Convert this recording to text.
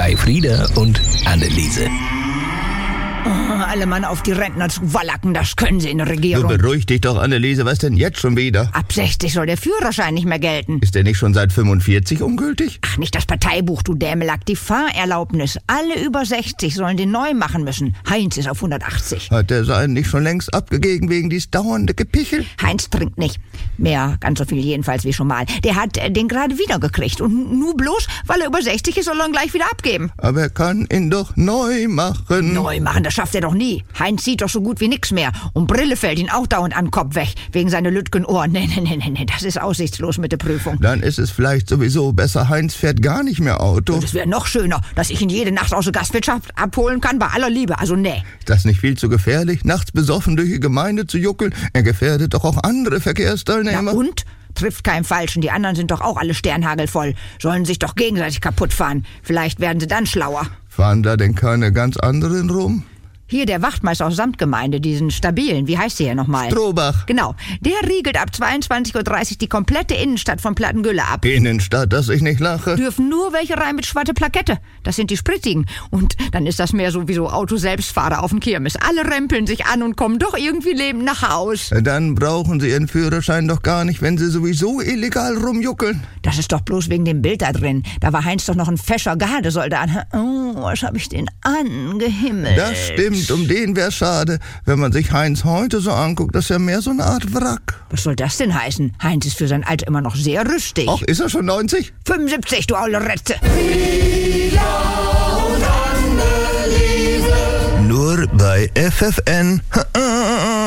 bei Frieda und Anneliese. Oh, alle Mann auf die Rentner zu wallacken, das können sie in der Regierung. Du beruhig dich doch, Anneliese, was denn jetzt schon wieder? Ab 60 soll der Führerschein nicht mehr gelten. Ist der nicht schon seit 45 ungültig? Ach, nicht das Parteibuch, du Dämelack, die Fahrerlaubnis. Alle über 60 sollen den neu machen müssen. Heinz ist auf 180. Hat der seinen nicht schon längst abgegeben wegen dies dauernde Gepichel? Heinz trinkt nicht. Mehr, ganz so viel jedenfalls wie schon mal. Der hat den gerade wieder gekriegt. Und nur bloß, weil er über 60 ist, soll er ihn gleich wieder abgeben. Aber er kann ihn doch neu machen. Neu machen, das schafft er doch nie. Heinz sieht doch so gut wie nix mehr. Und Brille fällt ihn auch dauernd an den Kopf weg. Wegen seiner Lütgen-Ohren. Nee, das ist aussichtslos mit der Prüfung. Dann ist es vielleicht sowieso besser, Heinz fährt gar nicht mehr Auto. Das wäre noch schöner, dass ich ihn jede Nacht aus der Gastwirtschaft abholen kann, bei aller Liebe. Also nee. Ist das nicht viel zu gefährlich, nachts besoffen durch die Gemeinde zu juckeln? Er gefährdet doch auch andere Verkehrsteilnehmer. Na und? Trifft keinen Falschen. Die anderen sind doch auch alle sternhagelvoll. Sollen sich doch gegenseitig kaputt fahren. Vielleicht werden sie dann schlauer. Fahren da denn keine ganz anderen rum? Hier der Wachtmeister aus Samtgemeinde, diesen stabilen, wie heißt der hier nochmal? Strohbach. Genau, der riegelt ab 22:30 Uhr die komplette Innenstadt von Plattengülle ab. Innenstadt, dass ich nicht lache. Dürfen nur welche rein mit schwatte Plakette. Das sind die spritzigen. Und dann ist das mehr so wie so Autoselbstfahrer auf dem Kirmes. Alle rempeln sich an und kommen doch irgendwie lebend nach Haus. Dann brauchen sie ihren Führerschein doch gar nicht, wenn sie sowieso illegal rumjuckeln. Das ist doch bloß wegen dem Bild da drin. Da war Heinz doch noch ein fescher Gardesoldat. Oh, was hab ich den angehimmelt. Das stimmt. Um den wär's schade. Wenn man sich Heinz heute so anguckt, das ist ja mehr so eine Art Wrack. Was soll das denn heißen? Heinz ist für sein Alter immer noch sehr rüstig. Ach, ist er schon 90? 75, du aule Retze. Nur bei FFN.